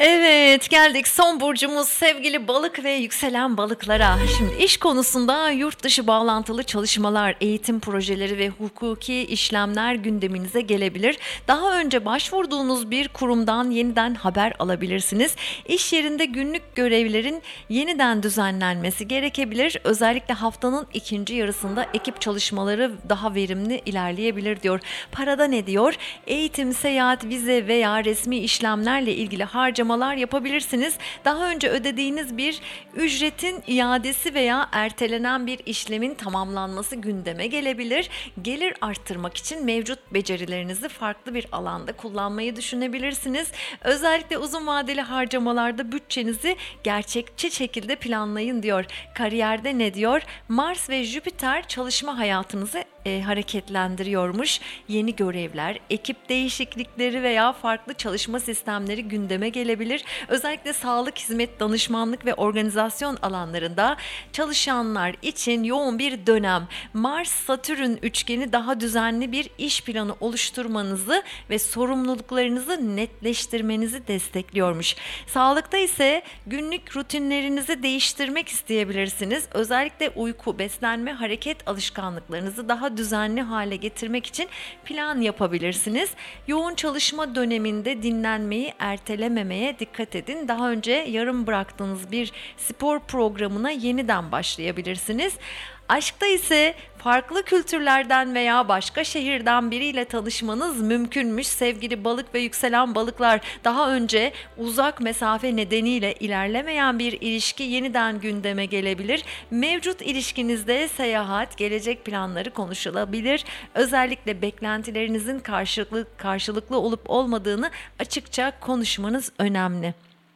Evet, geldik son burcumuz sevgili balık ve yükselen balıklara. Şimdi iş konusunda yurt dışı bağlantılı çalışmalar, eğitim projeleri ve hukuki işlemler gündeminize gelebilir. Daha önce başvurduğunuz bir kurumdan yeniden haber alabilirsiniz. İş yerinde günlük görevlerin yeniden düzenlenmesi gerekebilir. Özellikle haftanın ikinci yarısında ekip çalışmaları daha verimli ilerleyebilir diyor. Parada ne diyor? Eğitim, seyahat, vize veya resmi işlemlerle ilgili harcamalar yapabilirsiniz. Daha önce ödediğiniz bir ücretin iadesi veya ertelenen bir işlemin tamamlanması gündeme gelebilir. Gelir arttırmak için mevcut becerilerinizi farklı bir alanda kullanmayı düşünebilirsiniz. Özellikle uzun vadeli harcamalarda bütçenizi gerçekçi şekilde planlayın diyor. Kariyerde ne diyor? Mars ve Jüpiter çalışma hayatınızı hareketlendiriyormuş. Yeni görevler, ekip değişiklikleri veya farklı çalışma sistemleri gündeme gelebilir. Özellikle sağlık, hizmet, danışmanlık ve organizasyon alanlarında çalışanlar için yoğun bir dönem. Mars-Satürn üçgeni daha düzenli bir iş planı oluşturmanızı ve sorumluluklarınızı netleştirmenizi destekliyormuş. Sağlıkta ise günlük rutinlerinizi değiştirmek isteyebilirsiniz. Özellikle uyku, beslenme, hareket alışkanlıklarınızı daha düzenli hale getirmek için plan yapabilirsiniz. Yoğun çalışma döneminde dinlenmeyi ertelememeye dikkat edin. Daha önce yarım bıraktığınız bir spor programına yeniden başlayabilirsiniz. Aşkta ise farklı kültürlerden veya başka şehirden biriyle tanışmanız mümkünmüş sevgili balık ve yükselen balıklar. Daha önce uzak mesafe nedeniyle ilerlemeyen bir ilişki yeniden gündeme gelebilir. Mevcut ilişkinizde seyahat, gelecek planları konuşulabilir. Özellikle beklentilerinizin karşılıklı olup olmadığını açıkça konuşmanız önemli.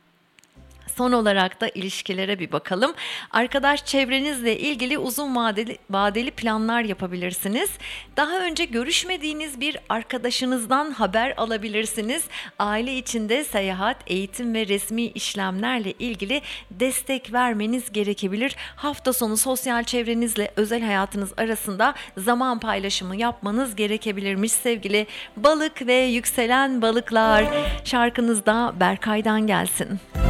Son olarak da ilişkilere bir bakalım. Arkadaş çevrenizle ilgili uzun vadeli planlar yapabilirsiniz. Daha önce görüşmediğiniz bir arkadaşınızdan haber alabilirsiniz. Aile içinde seyahat, eğitim ve resmi işlemlerle ilgili destek vermeniz gerekebilir. Hafta sonu sosyal çevrenizle özel hayatınız arasında zaman paylaşımı yapmanız gerekebilirmiş sevgili balık ve yükselen balıklar. Şarkınız da Berkay'dan gelsin.